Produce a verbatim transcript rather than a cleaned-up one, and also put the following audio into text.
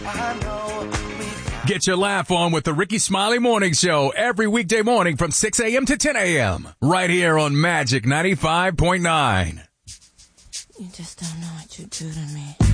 Get your laugh on with the Ricky Smiley Morning Show every weekday morning from six a.m. to ten a.m. right here on Magic ninety-five point nine. You just don't know what you do to me.